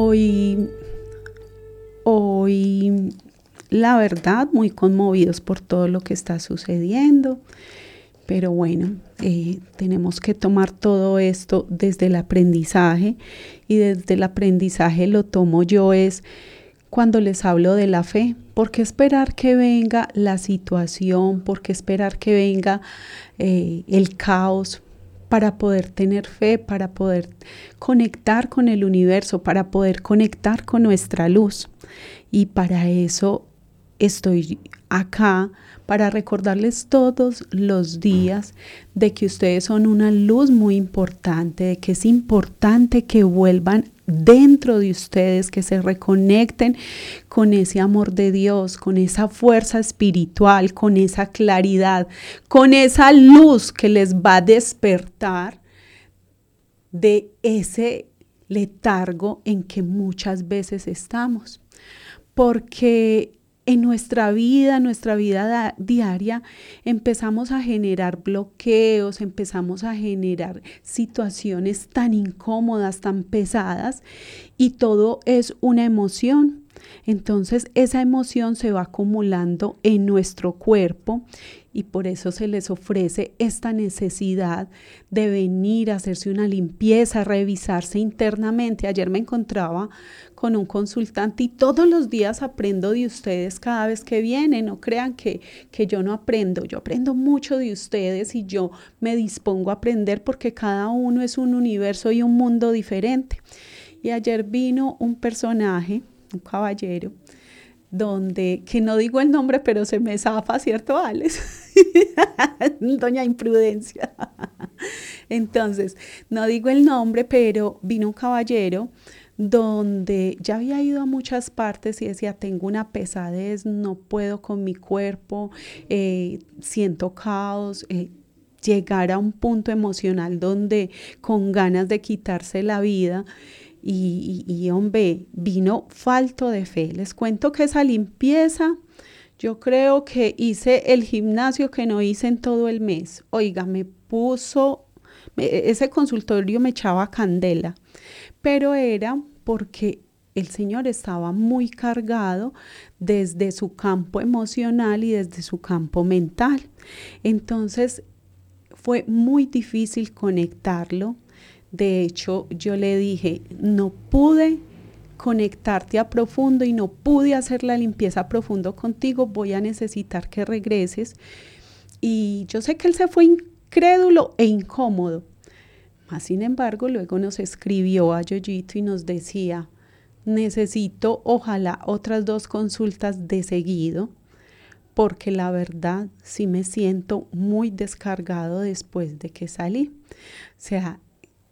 Hoy, la verdad, muy conmovidos por todo lo que está sucediendo, pero bueno, tenemos que tomar todo esto desde el aprendizaje, y desde el aprendizaje lo tomo yo es cuando les hablo de la fe. ¿Por qué esperar que venga la situación? ¿Por qué esperar que venga el caos para poder tener fe, para poder conectar con el universo, para poder conectar con nuestra luz? Y para eso estoy acá, para recordarles todos los días de que ustedes son una luz muy importante, de que es importante que vuelvan dentro de ustedes, que se reconecten con ese amor de Dios, con esa fuerza espiritual, con esa claridad, con esa luz que les va a despertar de ese letargo en que muchas veces estamos. Porque en nuestra vida diaria, empezamos a generar bloqueos, empezamos a generar situaciones tan incómodas, tan pesadas, y todo es una emoción. Entonces esa emoción se va acumulando en nuestro cuerpo, y por eso se les ofrece esta necesidad de venir a hacerse una limpieza, revisarse internamente. Ayer me encontraba con un consultante, y todos los días aprendo de ustedes cada vez que vienen. No crean que yo no aprendo. Yo aprendo mucho de ustedes, y yo me dispongo a aprender porque cada uno es un universo y un mundo diferente. Y ayer vino un personaje, un caballero, que no digo el nombre, pero se me zafa, ¿cierto, Alex? Doña Imprudencia. Entonces, no digo el nombre, pero vino un caballero donde ya había ido a muchas partes y decía: tengo una pesadez, no puedo con mi cuerpo, siento caos, llegar a un punto emocional donde con ganas de quitarse la vida. Y hombre, vino falto de fe. Les cuento que esa limpieza, yo creo que hice el gimnasio que no hice en todo el mes. Oiga, ese consultorio me echaba candela, pero era porque el señor estaba muy cargado desde su campo emocional y desde su campo mental. Entonces fue muy difícil conectarlo. De hecho, yo le dije: no pude conectarte a profundo y no pude hacer la limpieza a profundo contigo, voy a necesitar que regreses. Y yo sé que él se fue incrédulo e incómodo. Más sin embargo, luego nos escribió a Yoyito y nos decía: necesito ojalá otras 2 consultas de seguido, porque la verdad sí me siento muy descargado después de que salí. O sea,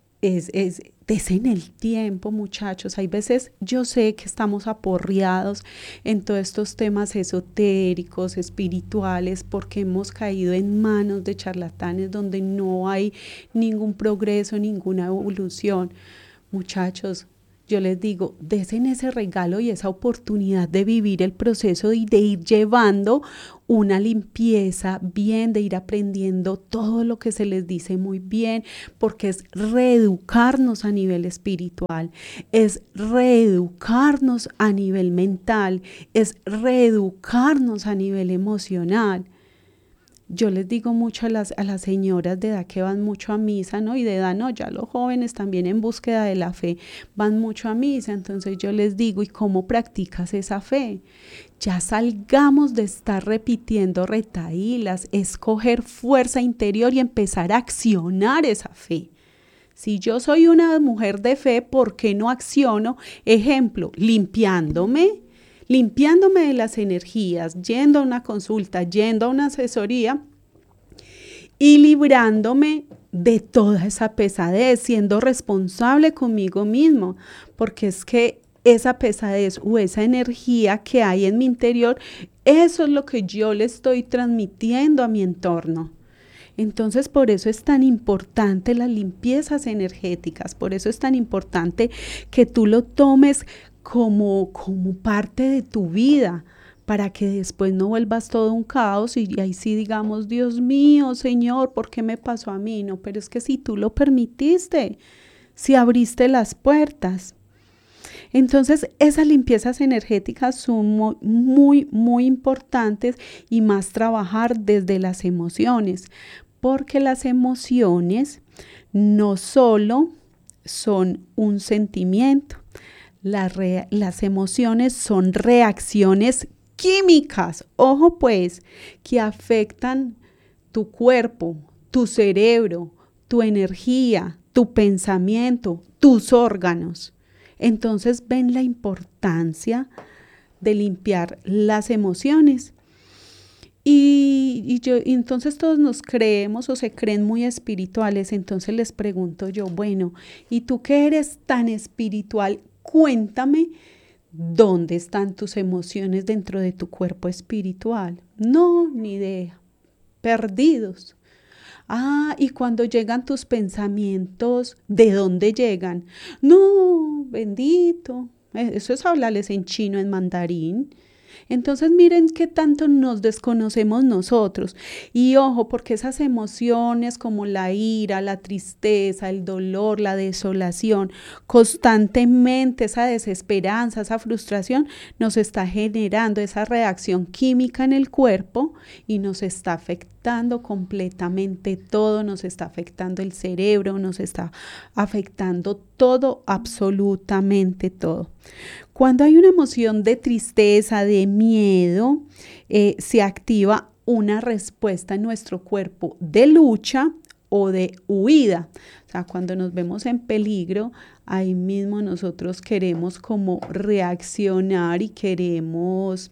desen el tiempo, muchachos. Hay veces yo sé que estamos aporreados en todos estos temas esotéricos, espirituales, porque hemos caído en manos de charlatanes donde no hay ningún progreso, ninguna evolución. Muchachos, yo les digo, desen ese regalo y esa oportunidad de vivir el proceso y de ir llevando una limpieza bien, de ir aprendiendo todo lo que se les dice muy bien, porque es reeducarnos a nivel espiritual, es reeducarnos a nivel mental, es reeducarnos a nivel emocional. Yo les digo mucho a las señoras de edad que van mucho a misa, ¿no? Y de edad no, ya los jóvenes también en búsqueda de la fe van mucho a misa. Entonces yo les digo: ¿y cómo practicas esa fe? Ya salgamos de estar repitiendo retahílas, es coger fuerza interior y empezar a accionar esa fe. Si yo soy una mujer de fe, ¿por qué no acciono? Ejemplo, limpiándome de las energías, yendo a una consulta, yendo a una asesoría y librándome de toda esa pesadez, siendo responsable conmigo mismo, porque es que esa pesadez o esa energía que hay en mi interior, eso es lo que yo le estoy transmitiendo a mi entorno. Entonces, por eso es tan importante las limpiezas energéticas, por eso es tan importante que tú lo tomes como parte de tu vida, para que después no vuelvas todo un caos y ahí sí digamos: Dios mío, Señor, ¿por qué me pasó a mí? No, pero es que si tú lo permitiste, si abriste las puertas. Entonces, esas limpiezas energéticas son muy, muy importantes y más trabajar desde las emociones, porque las emociones no solo son un sentimiento, las emociones son reacciones químicas, ojo pues, que afectan tu cuerpo, tu cerebro, tu energía, tu pensamiento, tus órganos. Entonces ven la importancia de limpiar las emociones. Y entonces todos nos creemos o se creen muy espirituales. Entonces les pregunto yo, bueno, ¿y tú que eres tan espiritual? Cuéntame, ¿dónde están tus emociones dentro de tu cuerpo espiritual? No, ni idea. Perdidos. Ah, y cuando llegan tus pensamientos, ¿de dónde llegan? No, bendito. Eso es hablarles en chino, en mandarín. Entonces miren qué tanto nos desconocemos nosotros. Y ojo, porque esas emociones como la ira, la tristeza, el dolor, la desolación, constantemente esa desesperanza, esa frustración, nos está generando esa reacción química en el cuerpo y nos está afectando completamente todo, nos está afectando el cerebro, nos está afectando todo, absolutamente todo. Cuando hay una emoción de tristeza, de miedo, se activa una respuesta en nuestro cuerpo de lucha o de huida. O sea, cuando nos vemos en peligro, ahí mismo nosotros queremos como reaccionar y queremos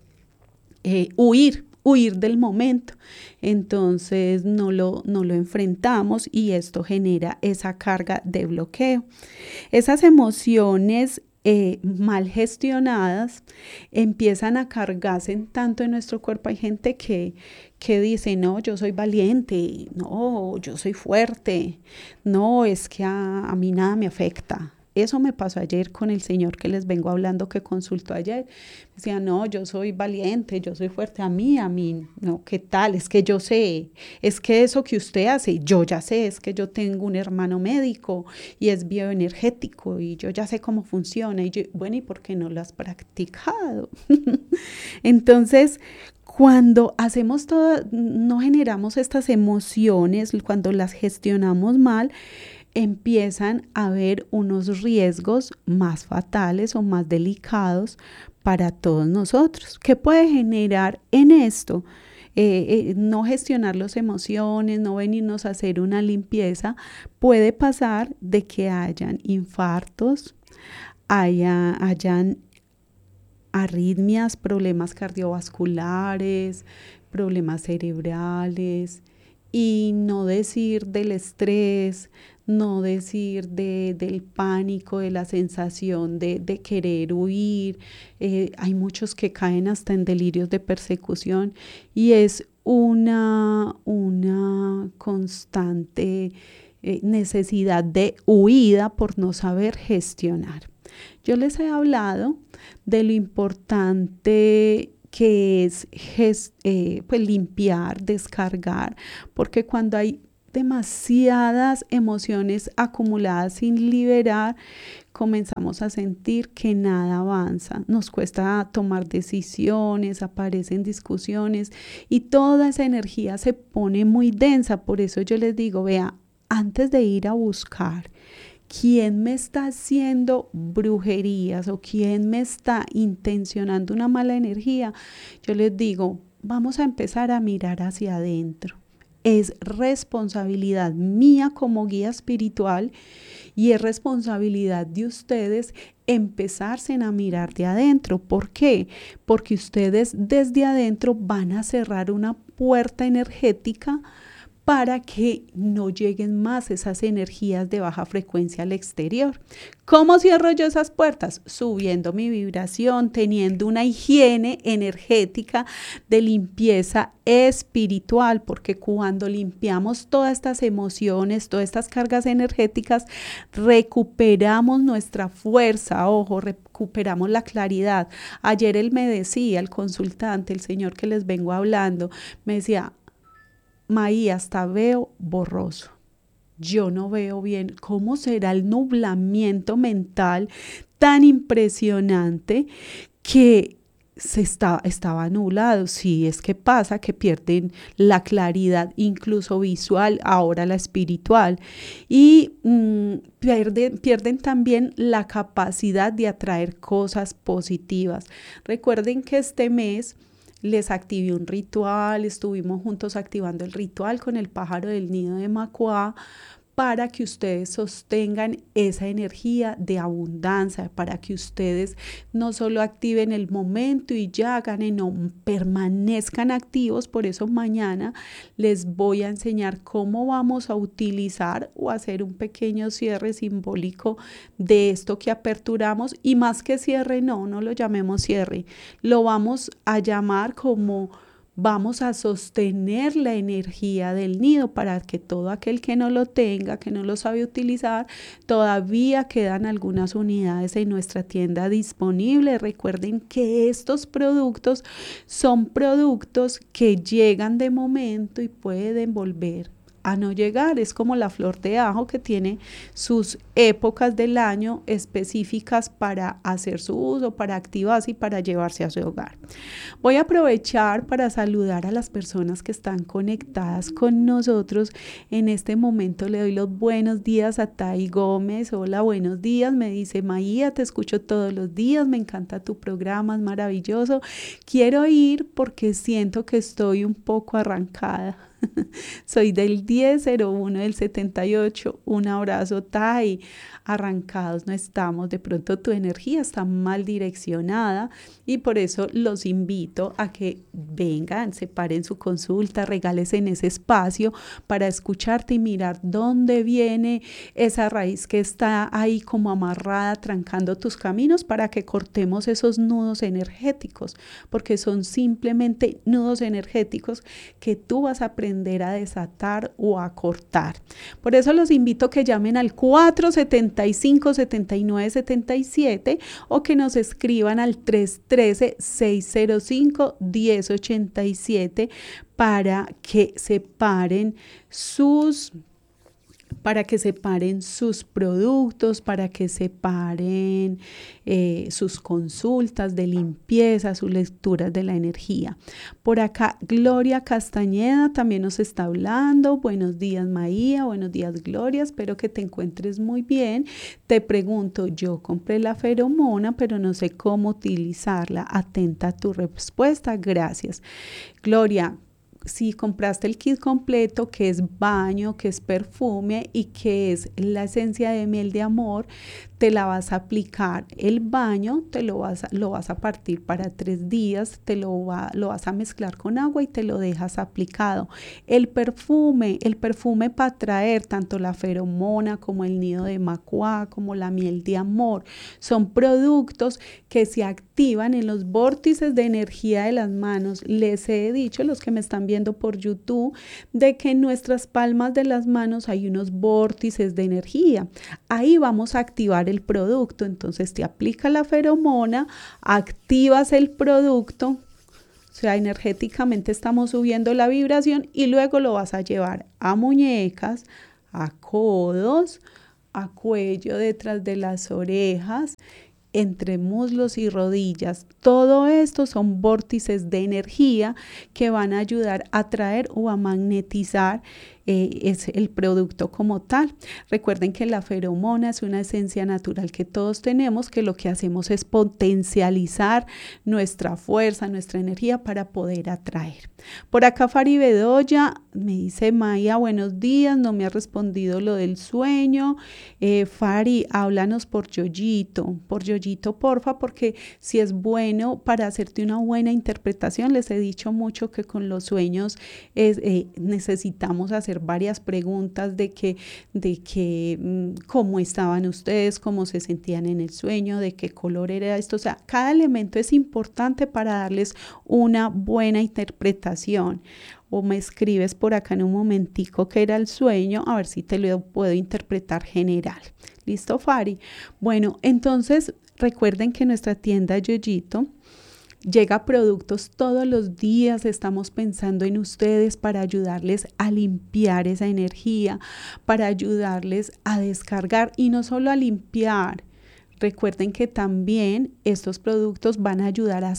huir del momento. Entonces no lo enfrentamos y esto genera esa carga de bloqueo. Esas emociones mal gestionadas empiezan a cargarse tanto en nuestro cuerpo. Hay gente que dice, no, yo soy valiente, no, yo soy fuerte, no, es que a mí nada me afecta. Eso me pasó ayer con el señor que les vengo hablando que consultó ayer. Decía, no, yo soy valiente, yo soy fuerte. A mí, no, ¿qué tal? Es que yo sé, es que eso que usted hace, yo ya sé, es que yo tengo un hermano médico y es bioenergético y yo ya sé cómo funciona. Y yo, bueno, ¿y por qué no lo has practicado? Entonces, cuando hacemos todo, no generamos estas emociones, cuando las gestionamos mal, empiezan a haber unos riesgos más fatales o más delicados para todos nosotros. ¿Qué puede generar en esto? No gestionar las emociones, no venirnos a hacer una limpieza, puede pasar de que hayan infartos, hayan arritmias, problemas cardiovasculares, problemas cerebrales, y no decir del estrés, no decir del pánico, de la sensación de querer huir. Hay muchos que caen hasta en delirios de persecución y es una constante necesidad de huida por no saber gestionar. Yo les he hablado de lo importante que es pues limpiar, descargar, porque cuando hay demasiadas emociones acumuladas sin liberar, comenzamos a sentir que nada avanza, nos cuesta tomar decisiones, aparecen discusiones y toda esa energía se pone muy densa. Por eso yo les digo, vea, antes de ir a buscar quién me está haciendo brujerías o quién me está intencionando una mala energía, yo les digo, vamos a empezar a mirar hacia adentro. Es responsabilidad mía como guía espiritual y es responsabilidad de ustedes empezarse a mirar de adentro. ¿Por qué? Porque ustedes desde adentro van a cerrar una puerta energética para que no lleguen más esas energías de baja frecuencia al exterior. ¿Cómo cierro yo esas puertas? Subiendo mi vibración, teniendo una higiene energética de limpieza espiritual, porque cuando limpiamos todas estas emociones, todas estas cargas energéticas, recuperamos nuestra fuerza, ojo, recuperamos la claridad. Ayer él me decía, el consultante, el señor que les vengo hablando, me decía, Maí, hasta veo borroso. Yo no veo bien. ¿Cómo será el nublamiento mental tan impresionante que estaba nublado. Sí, es que pasa que pierden la claridad, incluso visual, ahora la espiritual, y pierden también la capacidad de atraer cosas positivas. Recuerden que este mes les activé un ritual, estuvimos juntos activando el ritual con el pájaro del nido de Macuá, para que ustedes sostengan esa energía de abundancia, para que ustedes no solo activen el momento y ya ganen, no, permanezcan activos. Por eso mañana les voy a enseñar cómo vamos a utilizar o hacer un pequeño cierre simbólico de esto que aperturamos, y más que cierre, no lo llamemos cierre, lo vamos a llamar como vamos a sostener la energía del nido para que todo aquel que no lo tenga, que no lo sabe utilizar, todavía quedan algunas unidades en nuestra tienda disponibles. Recuerden que estos productos son productos que llegan de momento y pueden volver a no llegar. Es como la flor de ajo, que tiene sus épocas del año específicas para hacer su uso, para activarse y para llevarse a su hogar. Voy a aprovechar para saludar a las personas que están conectadas con nosotros. En este momento le doy los buenos días a Tai Gómez. Hola, buenos días. Me dice: Maía, te escucho todos los días, me encanta tu programa, es maravilloso. Quiero ir porque siento que estoy un poco arrancada. Soy del 1001 del 78. Un abrazo, Tai. Arrancados no estamos, de pronto tu energía está mal direccionada, y por eso los invito a que vengan, separen su consulta, regales en ese espacio para escucharte y mirar dónde viene esa raíz que está ahí como amarrada, trancando tus caminos, para que cortemos esos nudos energéticos, porque son simplemente nudos energéticos que tú vas a aprender a desatar o a cortar. Por eso los invito a que llamen al 475-7977 o que nos escriban al 313-605-1087 para que separen sus productos, para que separen sus consultas de limpieza, sus lecturas de la energía. Por acá Gloria Castañeda también nos está hablando. Buenos días, Maía. Buenos días, Gloria. Espero que te encuentres muy bien. Te pregunto, yo compré la feromona, pero no sé cómo utilizarla. Atenta a tu respuesta. Gracias. Gloria, si compraste el kit completo, que es baño, que es perfume y que es la esencia de miel de amor, te la vas a aplicar. El baño lo vas a partir para 3 días, lo vas a mezclar con agua y te lo dejas aplicado. El perfume para traer tanto la feromona como el nido de Macuá, como la miel de amor, son productos que se activan en los vórtices de energía de las manos. Les he dicho, los que me están viendo por YouTube, de que en nuestras palmas de las manos hay unos vórtices de energía. Ahí vamos a activar el producto. Entonces te aplica la feromona, activas el producto, o sea, energéticamente estamos subiendo la vibración, y luego lo vas a llevar a muñecas, a codos, a cuello, detrás de las orejas, entre muslos y rodillas. Todo esto son vórtices de energía que van a ayudar a traer o a magnetizar es el producto como tal. Recuerden que la feromona es una esencia natural que todos tenemos, que lo que hacemos es potencializar nuestra fuerza, nuestra energía para poder atraer. Por acá Fari Bedoya me dice: Maya, buenos días, no me ha respondido lo del sueño. Fari, háblanos por Yoyito, porfa, porque si es bueno para hacerte una buena interpretación. Les he dicho mucho que con los sueños necesitamos hacer varias preguntas de cómo estaban ustedes, cómo se sentían en el sueño, de qué color era esto. O sea, cada elemento es importante para darles una buena interpretación. O me escribes por acá en un momentico qué era el sueño, a ver si te lo puedo interpretar general. ¿Listo, Fari? Bueno, entonces recuerden que nuestra tienda Yoyito llega productos todos los días. Estamos pensando en ustedes para ayudarles a limpiar esa energía, para ayudarles a descargar, y no solo a limpiar. Recuerden que también estos productos van a ayudar a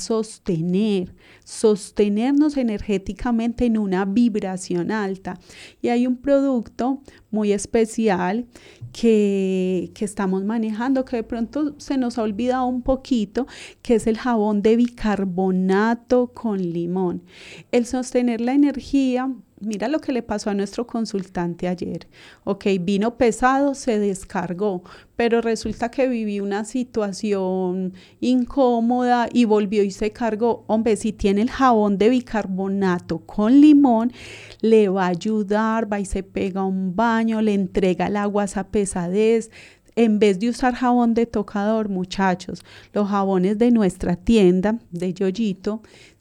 sostenernos energéticamente en una vibración alta. Y hay un producto muy especial que estamos manejando, que de pronto se nos ha olvidado un poquito, que es el jabón de bicarbonato con limón. El sostener la energía. Mira lo que le pasó a nuestro consultante ayer. Ok, vino pesado, se descargó, pero resulta que viví una situación incómoda y volvió y se cargó. Hombre, si tiene el jabón de bicarbonato con limón, le va a ayudar, va y se pega un baño, le entrega el agua a esa pesadez. En vez de usar jabón de tocador, muchachos, los jabones de nuestra tienda de Yoyito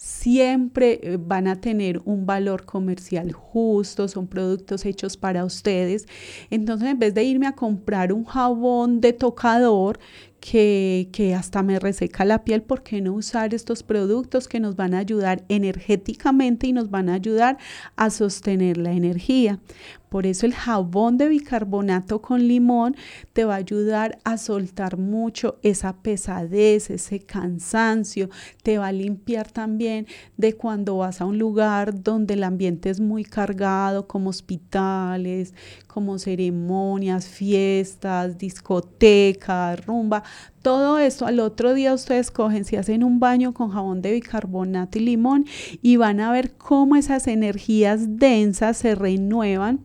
siempre van a tener un valor comercial justo, son productos hechos para ustedes. Entonces, en vez de irme a comprar un jabón de tocador que hasta me reseca la piel, ¿por qué no usar estos productos que nos van a ayudar energéticamente y nos van a ayudar a sostener la energía? Por eso el jabón de bicarbonato con limón te va a ayudar a soltar mucho esa pesadez, ese cansancio, te va a limpiar también de cuando vas a un lugar donde el ambiente es muy cargado, como hospitales, como ceremonias, fiestas, discotecas, rumba. Todo esto al otro día ustedes cogen, se hacen un baño con jabón de bicarbonato y limón y van a ver cómo esas energías densas se renuevan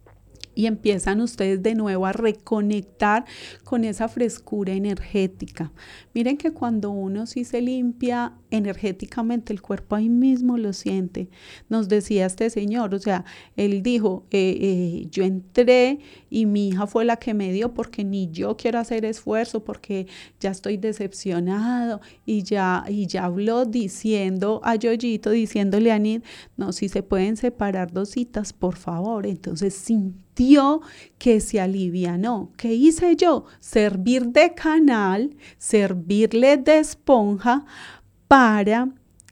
y empiezan ustedes de nuevo a reconectar con esa frescura energética. Miren que cuando uno sí se limpia energéticamente, el cuerpo ahí mismo lo siente. Nos decía este señor, o sea, él dijo, yo entré y mi hija fue la que me dio porque ni yo quiero hacer esfuerzo, porque ya estoy decepcionado y ya habló diciendo a Yoyito, diciéndole a Nid, no, si se pueden separar dos citas, por favor. Entonces sintió que se alivianó. ¿Qué hice yo? Servir de canal, servirle de esponja para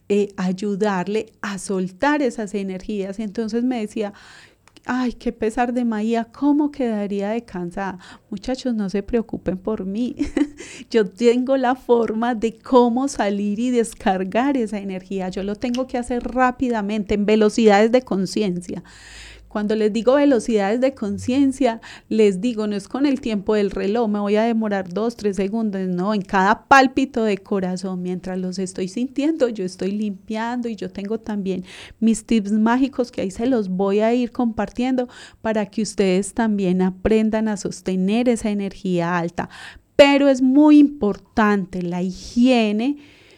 ayudarle a soltar esas energías. Entonces me decía, ay, qué pesar de Maía, ¿cómo quedaría de cansada? Muchachos, no se preocupen por mí. Yo tengo la forma de cómo salir y descargar esa energía. Yo lo tengo que hacer rápidamente, en velocidades de conciencia. Cuando les digo velocidades de conciencia, les digo, no es con el tiempo del reloj, me voy a demorar 2, 3 segundos, no, en cada pálpito de corazón, mientras los estoy sintiendo, yo estoy limpiando y yo tengo también mis tips mágicos que ahí se los voy a ir compartiendo para que ustedes también aprendan a sostener esa energía alta. Pero es muy importante la higiene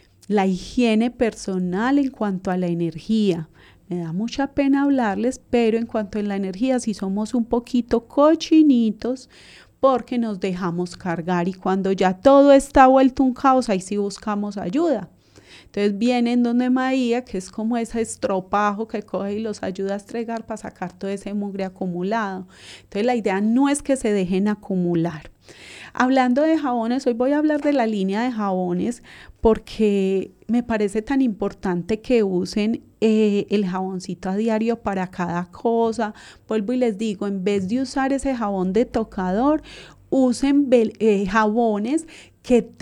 personal en cuanto a la energía. Me da mucha pena hablarles, pero en cuanto a la energía, sí somos un poquito cochinitos porque nos dejamos cargar y cuando ya todo está vuelto un caos, ahí sí buscamos ayuda. Entonces vienen donde Maía, que es como ese estropajo que coge y los ayuda a estregar para sacar todo ese mugre acumulado. Entonces la idea no es que se dejen acumular. Hablando de jabones, hoy voy a hablar de la línea de jabones porque me parece tan importante que usen el jaboncito a diario para cada cosa. Vuelvo y les digo, en vez de usar ese jabón de tocador, usen jabones que